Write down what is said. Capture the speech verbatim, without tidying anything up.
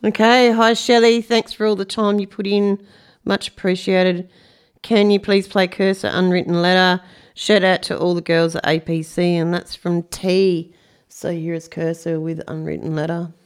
Okay, hi Shelley. Thanks for all the time you put in. Much appreciated. Can you please play Cursor Unwritten Letter? Shout out to all the girls at A P C, and that's from T. So here's Cursor with Unwritten Letter.